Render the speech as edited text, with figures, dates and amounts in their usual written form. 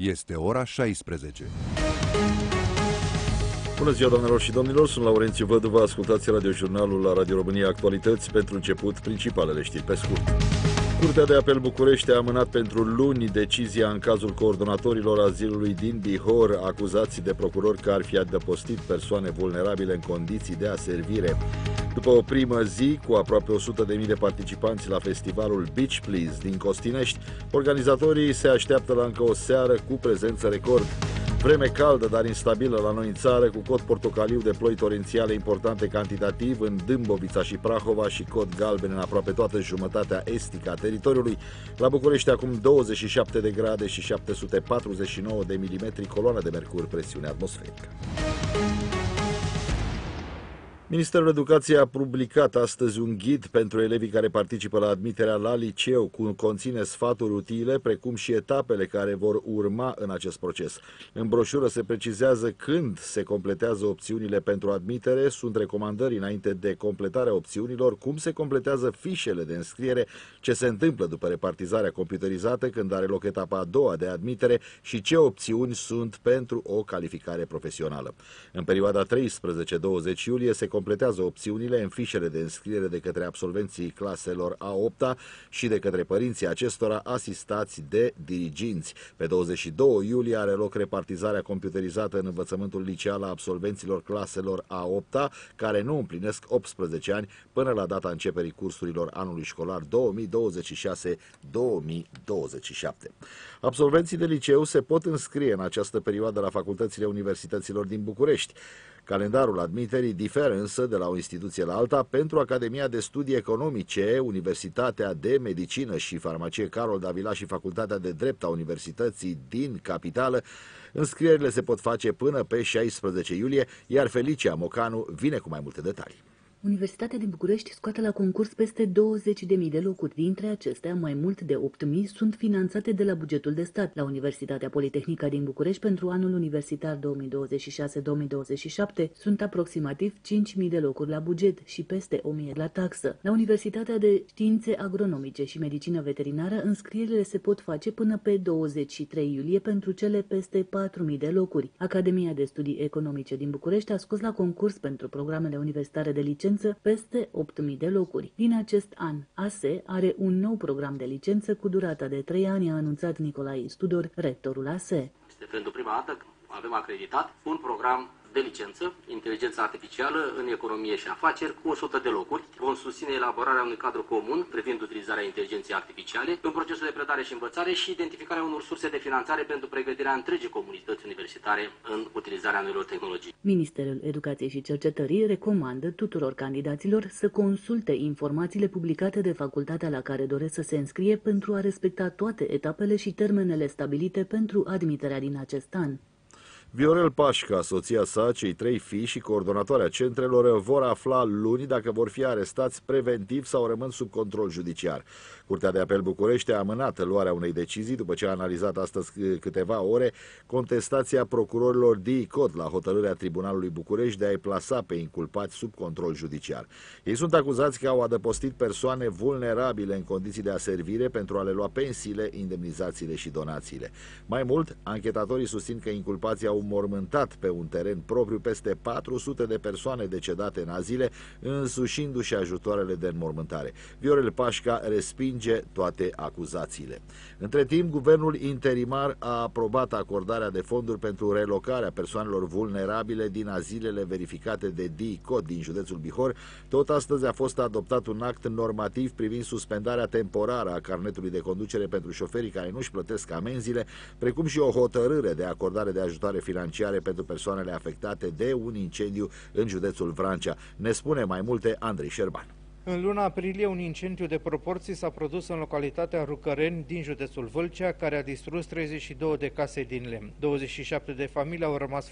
Este ora 16. Bună ziua, doamnelor și domnilor, sunt Laurențiu Văduva, ascultați radiojurnalul la Radio România Actualități. Pentru început, principalele știri pe scurt. Curtea de Apel București a amânat pentru luni decizia în cazul coordonatorilor azilului din Bihor, acuzați de procurori că ar fi adăpostit persoane vulnerabile în condiții de aservire. După o primă zi cu aproape 100.000 de participanți la festivalul Beach Please din Costinești, organizatorii se așteaptă la încă o seară cu prezență record. Vreme caldă, dar instabilă la noi în țară, cu cod portocaliu de ploi torențiale importante cantitativ în Dâmbovița și Prahova și cod galben în aproape toată jumătatea estică a teritoriului. La București acum 27 de grade și 749 de milimetri, coloană de mercur, presiune atmosferică. Ministerul Educației a publicat astăzi un ghid pentru elevii care participă la admiterea la liceu, conține sfaturi utile, precum și etapele care vor urma în acest proces. În broșură se precizează când se completează opțiunile pentru admitere, sunt recomandări înainte de completarea opțiunilor, cum se completează fișele de înscriere, ce se întâmplă după repartizarea computerizată când are loc etapa a doua de admitere și ce opțiuni sunt pentru o calificare profesională. În perioada 13-20 iulie se completează opțiunile în fișele de înscriere de către absolvenții claselor a 8-a și de către părinții acestora asistați de diriginți. Pe 22 iulie are loc repartizarea computerizată în învățământul liceal a absolvenților claselor a 8-a care nu împlinesc 18 ani până la data începerii cursurilor anului școlar 2026-2027. Absolvenții de liceu se pot înscrie în această perioadă la facultățile universităților din București. Calendarul admiterii diferă însă de la o instituție la alta. Pentru Academia de Studii Economice, Universitatea de Medicină și Farmacie Carol Davila și Facultatea de Drept a Universității din Capitală, înscrierile se pot face până pe 16 iulie, iar Felicia Mocanu vine cu mai multe detalii. Universitatea din București scoate la concurs peste 20.000 de locuri. Dintre acestea, mai mult de 8.000 sunt finanțate de la bugetul de stat. La Universitatea Politehnică din București, pentru anul universitar 2026-2027, sunt aproximativ 5.000 de locuri la buget și peste 1.000 la taxă. La Universitatea de Științe Agronomice și Medicină Veterinară, înscrierile se pot face până pe 23 iulie pentru cele peste 4.000 de locuri. Academia de Studii Economice din București a scos la concurs pentru programele universitare de licență peste 8.000 de locuri. Din acest an, ASE are un nou program de licență cu durata de 3 ani, a anunțat Nicolae Studor, rectorul ASE. Este pentru prima dată avem acreditat un program de licență, inteligență artificială în economie și afaceri, cu 100 de locuri. Vom susține elaborarea unui cadru comun privind utilizarea inteligenței artificiale în procesul de predare și învățare și identificarea unor surse de finanțare pentru pregătirea întregii comunități universitare în utilizarea noilor tehnologii. Ministerul Educației și Cercetării recomandă tuturor candidaților să consulte informațiile publicate de facultatea la care doresc să se înscrie pentru a respecta toate etapele și termenele stabilite pentru admiterea din acest an. Viorel Pașca, soția sa, cei 3 fii și coordonatoarea centrelor vor afla luni dacă vor fi arestați preventiv sau rămân sub control judiciar. Curtea de Apel București a amânat luarea unei decizii după ce a analizat astăzi câteva ore contestația procurorilor DICOT la hotărârea Tribunalului București de a-i plasa pe inculpați sub control judiciar. Ei sunt acuzați că au adăpostit persoane vulnerabile în condiții de aservire pentru a le lua pensiile, indemnizațiile și donațiile. Mai mult, anchetatorii susțin că inculpații au mormântat pe un teren propriu peste 400 de persoane decedate în azile, însușindu-și ajutoarele de înmormântare. Viorel Pașca respinge toate acuzațiile. Între timp, guvernul interimar a aprobat acordarea de fonduri pentru relocarea persoanelor vulnerabile din azilele verificate de DICOT din județul Bihor. Tot astăzi a fost adoptat un act normativ privind suspendarea temporară a carnetului de conducere pentru șoferii care nu își plătesc amenziile, precum și o hotărâre de acordare de ajutoare financiare pentru persoanele afectate de un incendiu în județul Vrancea. Ne spune mai multe Andrei Șerban. În luna aprilie, un incendiu de proporții s-a produs în localitatea Rucăreni din județul Vâlcea, care a distrus 32 de case din lemn. 27 de familii au rămas